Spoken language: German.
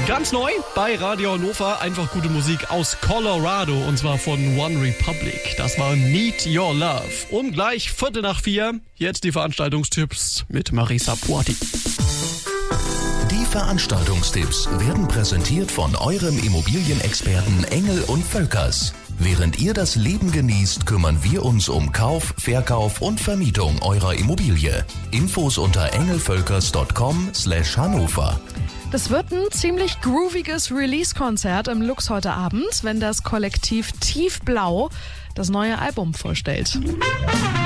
Ganz neu bei Radio Hannover, einfach gute Musik aus Colorado und zwar von One Republic. Das war Need Your Love. Und gleich 4:15, jetzt die Veranstaltungstipps mit Marisa Puati. Die Veranstaltungstipps werden präsentiert von eurem Immobilienexperten Engel und Völkers. Während ihr das Leben genießt, kümmern wir uns um Kauf, Verkauf und Vermietung eurer Immobilie. Infos unter engelvölkers.com/Hannover. Das wird ein ziemlich grooviges Release-Konzert im Lux heute Abend, wenn das Kollektiv Tiefblau das neue Album vorstellt.